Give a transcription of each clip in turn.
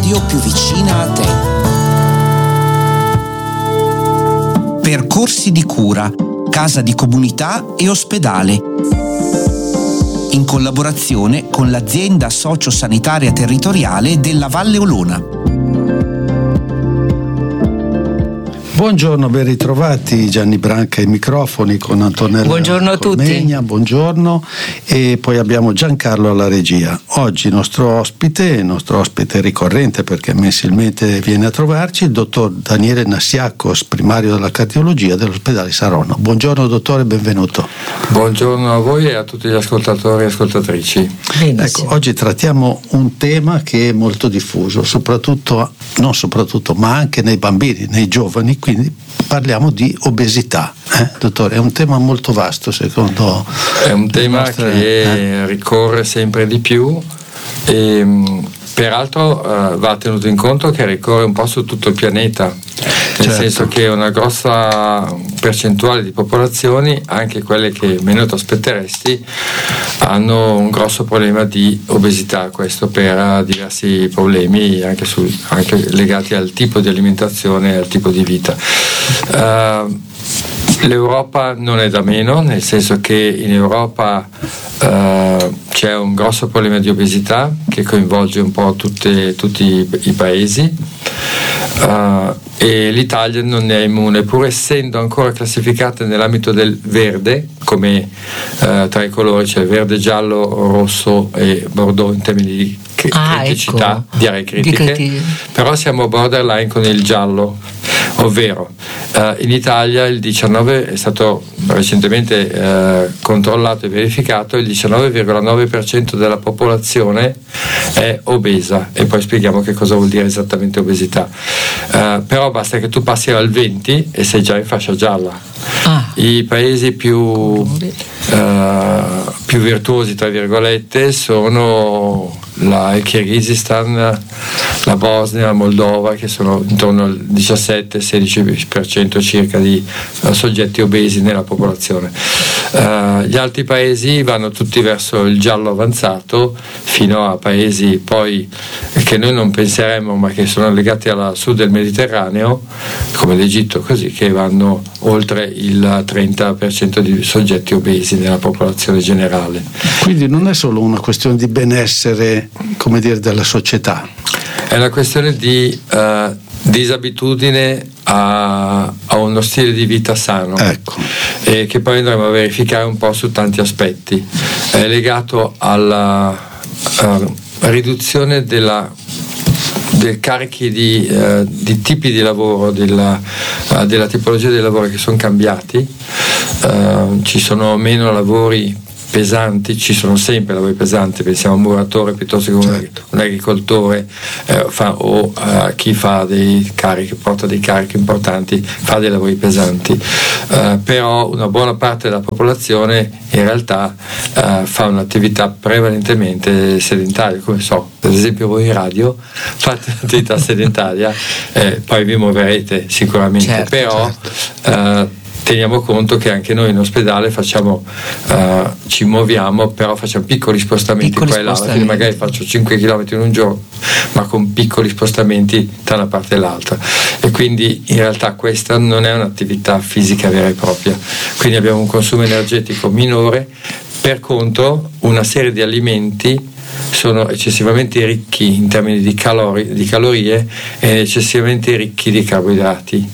radio più vicina a te. Percorsi di cura, casa di comunità e ospedale. In collaborazione con l'azienda sociosanitaria territoriale della Valle Olona. Buongiorno, ben ritrovati. Gianni Branca ai microfoni con Antonella. Buongiorno a Colmegna, tutti. Buongiorno, e poi abbiamo Giancarlo alla regia. Oggi il nostro ospite ricorrente, perché mensilmente viene a trovarci, il dottor Daniele Nassiakos, primario della cardiologia dell'ospedale Saronno. Buongiorno dottore, benvenuto. Buongiorno a voi e a tutti gli ascoltatori e ascoltatrici. Ecco, oggi trattiamo un tema che è molto diffuso, ma anche nei bambini, nei giovani, quindi parliamo di obesità. Dottore, è un tema molto vasto, secondo. È un tema che ricorre sempre di più e peraltro va tenuto in conto che ricorre un po' su tutto il pianeta, nel senso che una grossa percentuale di popolazioni, anche quelle che meno ti aspetteresti, hanno un grosso problema di obesità, questo per diversi problemi anche legati al tipo di alimentazione e al tipo di vita. L'Europa non è da meno, nel senso che in Europa c'è un grosso problema di obesità che coinvolge un po' tutti i paesi, e l'Italia non è immune, pur essendo ancora classificata nell'ambito del verde, come tra i colori c'è verde, giallo, rosso e bordeaux in termini di criticità, ecco, di aree critiche, però siamo borderline con il giallo, ovvero in Italia il 19 è stato recentemente controllato e verificato, il 19,9% della popolazione è obesa, e poi spieghiamo che cosa vuol dire esattamente obesità. Però basta che tu passi al 20 e sei già in fascia gialla. I paesi più virtuosi, tra virgolette, sono il Kirghizistan, la Bosnia, la Moldova, che sono intorno al 17-16% circa di soggetti obesi nella popolazione. Gli altri paesi vanno tutti verso il giallo avanzato, fino a paesi poi che noi non penseremmo, ma che sono legati al sud del Mediterraneo, come l'Egitto, così, che vanno oltre il 30% di soggetti obesi nella popolazione generale. Quindi non è solo una questione di benessere, come dire, della società. È una questione di disabitudine a uno stile di vita sano, ecco, e che poi andremo a verificare un po' su tanti aspetti. È legato alla riduzione dei carichi di tipi di lavoro, della tipologia dei lavori che sono cambiati. Ci sono meno lavori pesanti, ci sono sempre lavori pesanti, pensiamo a un muratore piuttosto che un agricoltore, o chi fa dei carichi, porta dei carichi importanti, fa dei lavori pesanti, però una buona parte della popolazione in realtà fa un'attività prevalentemente sedentaria, come ad esempio voi in radio fate un'attività sedentaria, poi vi muoverete sicuramente, però teniamo conto che anche noi in ospedale ci muoviamo, però facciamo piccoli spostamenti qua e là, quindi magari faccio 5 km in un giorno, ma con piccoli spostamenti da una parte e l'altra, e quindi in realtà questa non è un'attività fisica vera e propria, quindi abbiamo un consumo energetico minore. Per contro, una serie di alimenti sono eccessivamente ricchi in termini di calorie e eccessivamente ricchi di carboidrati.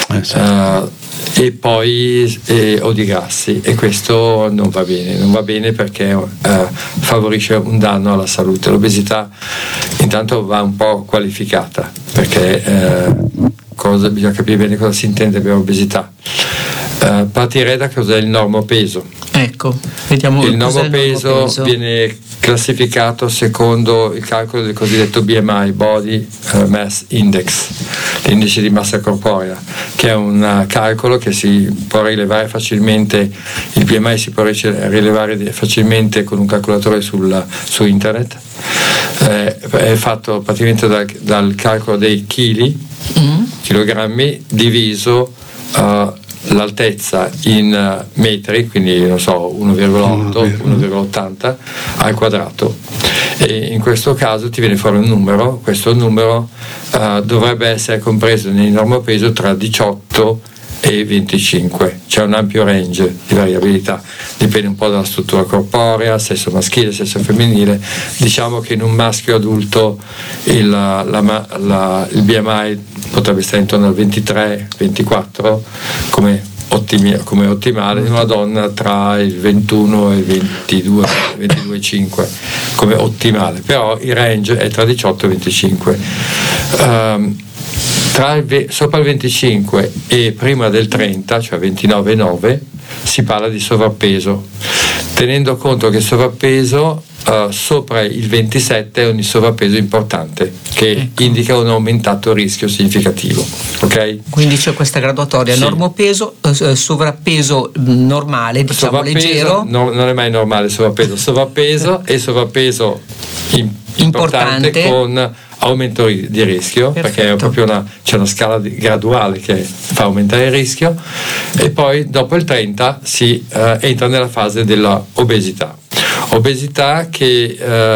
E poi o di grassi, e questo non va bene perché favorisce un danno alla salute. L'obesità intanto va un po' qualificata, perché bisogna capire bene cosa si intende per obesità. Partirei da cos'è il normopeso. Ecco, vediamo. Il normopeso viene classificato secondo il calcolo del cosiddetto BMI, Body Mass Index, l'indice di massa corporea, che è un calcolo che si può rilevare facilmente. Il BMI si può rilevare facilmente con un calcolatore su internet. È fatto praticamente dal calcolo dei chilogrammi diviso l'altezza in metri, quindi 1,8, 1,80 al quadrato, e in questo caso ti viene fuori un numero. Questo numero dovrebbe essere compreso nel normopeso tra 18 e 25. C'è un ampio range di variabilità, dipende un po' dalla struttura corporea, sesso maschile, sesso femminile. Diciamo che in un maschio adulto il BMI potrebbe stare intorno al 23-24 come ottimale, in una donna tra il 21 e il 22,5 come ottimale, però il range è tra 18 e 25. Sopra il 25 e prima del 30, cioè 29,9, si parla di sovrappeso, tenendo conto che il sovrappeso sopra il 27 è un sovrappeso importante che indica un aumentato rischio significativo. Okay? Quindi c'è questa graduatoria: sì. Normopeso, sovrappeso normale, diciamo leggero. Non è mai normale sovrappeso e sovrappeso importante con aumento di rischio. Perfetto. Perché è proprio c'è una scala graduale che fa aumentare il rischio, e poi dopo il 30 si entra nella fase della obesità che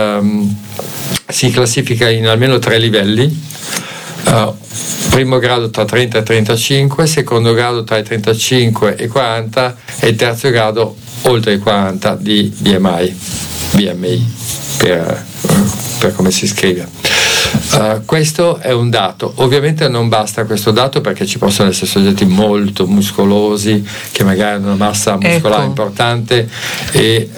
si classifica in almeno 3 livelli. Primo grado tra 30 e 35, secondo grado tra i 35 e 40 e il terzo grado oltre i 40 di BMI per come si scrive. Questo è un dato. Ovviamente non basta questo dato, perché ci possono essere soggetti molto muscolosi che magari hanno una massa muscolare importante e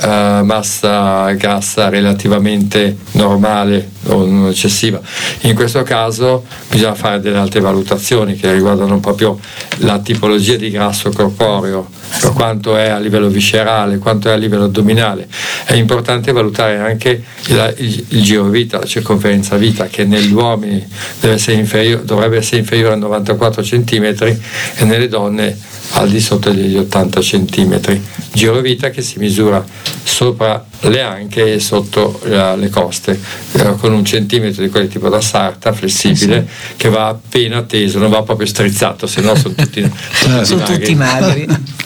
massa grassa relativamente normale o non eccessiva. In questo caso bisogna fare delle altre valutazioni che riguardano proprio la tipologia di grasso corporeo, quanto è a livello viscerale, quanto è a livello addominale. È importante valutare anche il giro vita, la circonferenza vita, che negli uomini dovrebbe essere inferiore a 94 cm e nelle donne al di sotto degli 80 cm. Giro vita che si misura sopra le anche e sotto le coste, con 1 centimetro di quelli tipo da sarta flessibile, sì, che va appena teso, non va proprio strizzato, se no sono tutti magri.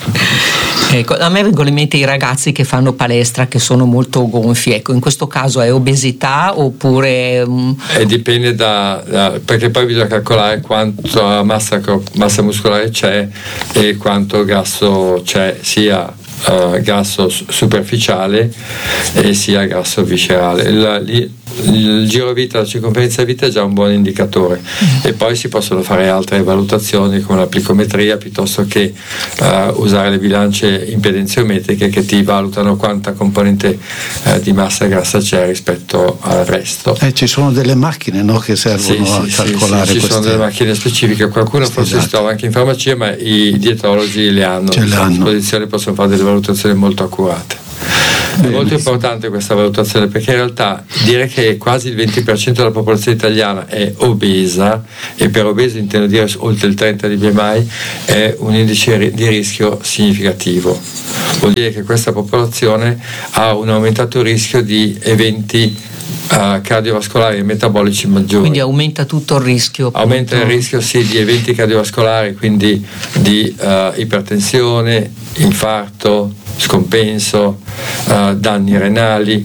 Ecco, a me vengono in mente i ragazzi che fanno palestra, che sono molto gonfi. Ecco, in questo caso è obesità oppure dipende perché poi bisogna calcolare quanto massa muscolare c'è e quanto grasso c'è, sia grasso superficiale e sia grasso viscerale. Il giro vita, la circonferenza vita è già un buon indicatore, e poi si possono fare altre valutazioni come la plicometria, piuttosto che usare le bilance impedenziometriche che ti valutano quanta componente di massa grassa c'è rispetto al resto. Ci sono delle macchine, no, che servono a calcolare ci sono delle macchine specifiche, qualcuno forse si trova anche in farmacia, ma i dietologi le hanno a disposizione, possono fare delle valutazioni molto accurate. È molto importante questa valutazione, perché in realtà dire che quasi il 20% della popolazione italiana è obesa, e per obeso intendo dire oltre il 30 di BMI, è un indice di rischio significativo. Vuol dire che questa popolazione ha un aumentato rischio di eventi cardiovascolari e metabolici maggiori. Quindi aumenta tutto il rischio. Aumenta il rischio, sì, di eventi cardiovascolari, quindi di ipertensione, infarto, scompenso, danni renali,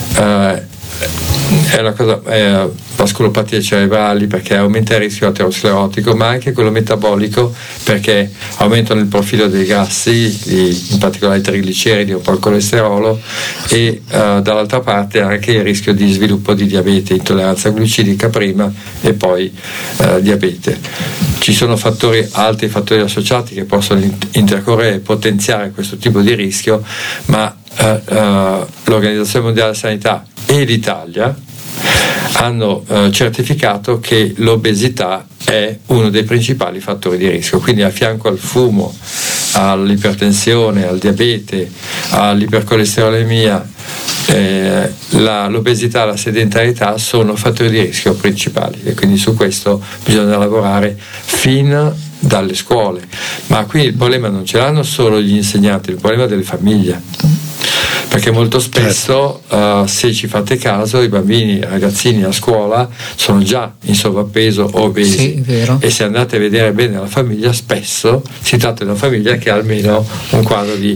è una cosa, vasculopatie cerebrali, perché aumenta il rischio aterosclerotico, ma anche quello metabolico, perché aumentano il profilo dei grassi, in particolare i trigliceridi o poi il colesterolo, e dall'altra parte anche il rischio di sviluppo di diabete, intolleranza glucidica prima e poi diabete. Ci sono altri fattori associati che possono intercorrere e potenziare questo tipo di rischio, ma l'Organizzazione Mondiale della Sanità e l'Italia hanno certificato che l'obesità è uno dei principali fattori di rischio. Quindi a fianco al fumo, all'ipertensione, al diabete, all'ipercolesterolemia, l'obesità e la sedentarietà sono fattori di rischio principali, e quindi su questo bisogna lavorare fin dalle scuole. Ma qui il problema non ce l'hanno solo gli insegnanti, il problema delle famiglie, perché molto spesso se ci fate caso i bambini, i ragazzini a scuola sono già in sovrappeso o obesi, sì, vero. E se andate a vedere bene la famiglia, spesso si tratta di una famiglia che ha almeno un quadro di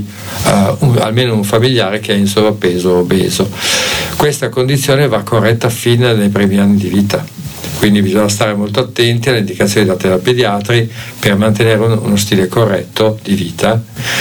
almeno un familiare che è in sovrappeso o obeso. Questa condizione va corretta fin nei primi anni di vita, quindi bisogna stare molto attenti alle indicazioni date dai pediatri per mantenere uno stile corretto di vita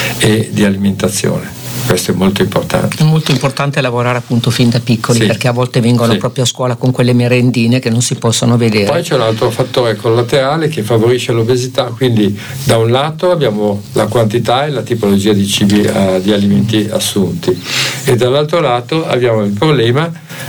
e di alimentazione. Questo è molto importante. È molto importante lavorare appunto fin da piccoli, sì, perché a volte vengono proprio a scuola con quelle merendine che non si possono vedere. Poi c'è un altro fattore collaterale che favorisce l'obesità, quindi da un lato abbiamo la quantità e la tipologia di cibi, di alimenti assunti, e dall'altro lato abbiamo il problema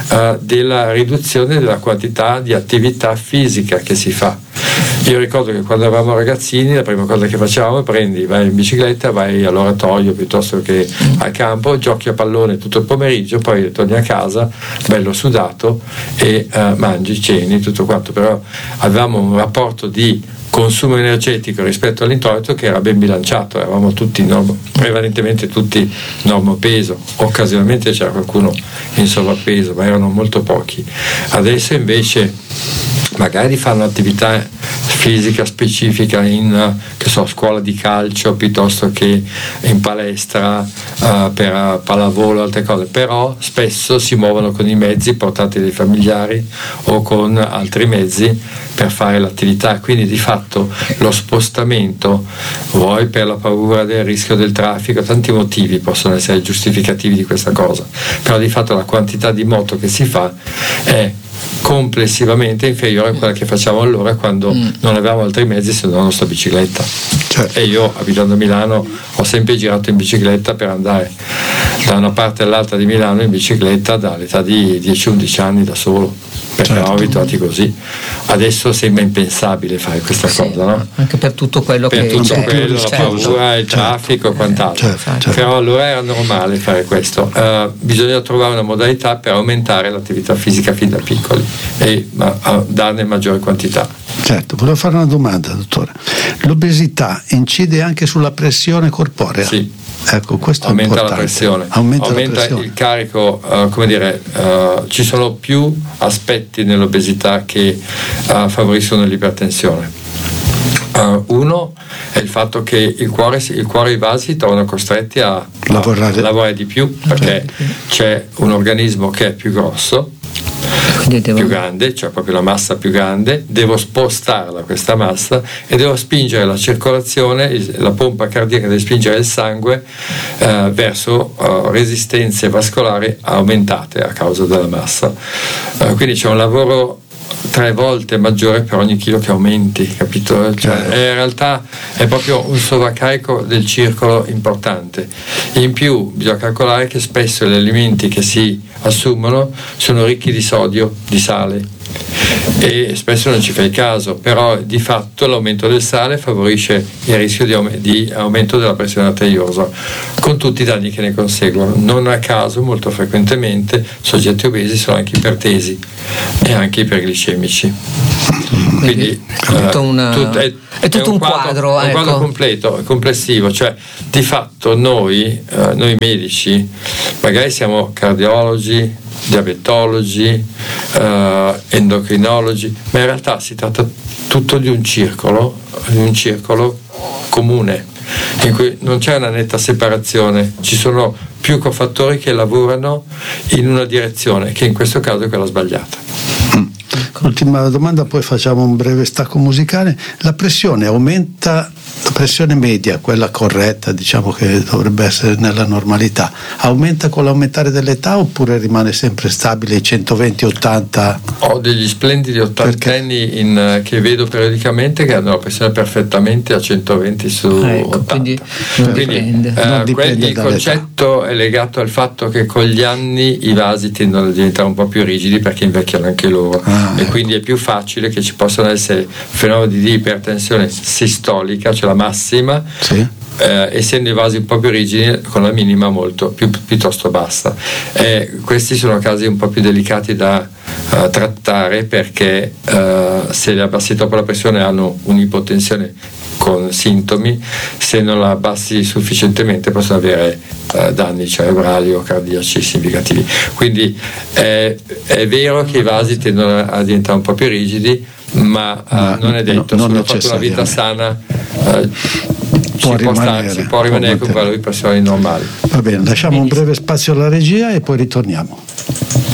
della riduzione della quantità di attività fisica che si fa. Io ricordo che quando eravamo ragazzini la prima cosa che facevamo è vai in bicicletta, vai all'oratorio piuttosto che al campo, giochi a pallone tutto il pomeriggio, poi torni a casa bello sudato e mangi, ceni, tutto quanto. Però avevamo un rapporto di consumo energetico rispetto all'introito che era ben bilanciato, eravamo tutti prevalentemente tutti normopeso, occasionalmente c'era qualcuno in sovrappeso, ma erano molto pochi. Adesso invece magari fanno attività fisica specifica in scuola di calcio piuttosto che in palestra per pallavolo, altre cose, però spesso si muovono con i mezzi portati dai familiari o con altri mezzi per fare l'attività, quindi di fatto lo spostamento, vuoi per la paura del rischio del traffico, tanti motivi possono essere giustificativi di questa cosa, però di fatto la quantità di moto che si fa è complessivamente inferiore a quella che facciamo allora quando non avevamo altri mezzi se non la nostra bicicletta. Certo. E io, abitando a Milano, ho sempre girato in bicicletta per andare da una parte all'altra di Milano in bicicletta dall'età di 10-11 anni da solo, perché eravamo abituati così. Adesso sembra impensabile fare questa cosa, no? Anche per tutto quello per che tutto c'è, quello, la paura, il traffico e quant'altro. Però allora era normale fare questo. Bisogna trovare una modalità per aumentare l'attività fisica fin da piccoli e darne maggiore quantità. Certo, volevo fare una domanda, dottore. L'obesità incide anche sulla pressione corporea? Sì. Ecco, questo aumenta è la pressione, aumenta la pressione. Il carico, ci sono più aspetti nell'obesità che favoriscono l'ipertensione. Uno è il fatto che il cuore e i vasi si trovano costretti a lavorare di più, perché c'è un organismo che è più grosso, più grande, cioè proprio la massa più grande, devo spostarla questa massa e devo spingere la circolazione, la pompa cardiaca deve spingere il sangue verso resistenze vascolari aumentate a causa della massa, quindi c'è un lavoro 3 volte maggiore per ogni chilo che aumenti, capito? Cioè, in realtà è proprio un sovraccarico del circolo importante. In più bisogna calcolare che spesso gli alimenti che si assumono sono ricchi di sodio, di sale, e spesso non ci fai caso, però di fatto l'aumento del sale favorisce il rischio di aumento della pressione arteriosa, con tutti i danni che ne conseguono. Non a caso molto frequentemente soggetti obesi sono anche ipertesi e anche iperglicemici. Quindi è tutto un quadro completo, complessivo, cioè di fatto noi medici magari siamo cardiologi, diabetologi, endocrinologi, ma in realtà si tratta tutto di un circolo comune in cui non c'è una netta separazione, ci sono più cofattori che lavorano in una direzione, che in questo caso è quella sbagliata. Ultima domanda, poi facciamo un breve stacco musicale. La pressione aumenta, la pressione media, quella corretta, diciamo che dovrebbe essere nella normalità, aumenta con l'aumentare dell'età oppure rimane sempre stabile 120-80? Ho degli splendidi ottantenni che vedo periodicamente che hanno la pressione perfettamente a 120 su 80. Quindi il concetto è legato al fatto che con gli anni i vasi tendono a diventare un po' più rigidi perché invecchiano anche loro, e quindi è più facile che ci possano essere fenomeni di ipertensione sistolica, cioè la massima, sì, essendo i vasi un po' più rigidi, con la minima molto piuttosto bassa. Questi sono casi un po' più delicati da trattare, perché se li abbassi troppo la pressione hanno un'ipotensione con sintomi, se non la abbassi sufficientemente possono avere danni cerebrali o cardiaci significativi. Quindi è vero che i vasi tendono a diventare un po' più rigidi, ma non è detto. Se uno ha fatto una vita sana si può rimanere con valori personali normali. Va bene, lasciamo un breve spazio alla regia e poi ritorniamo.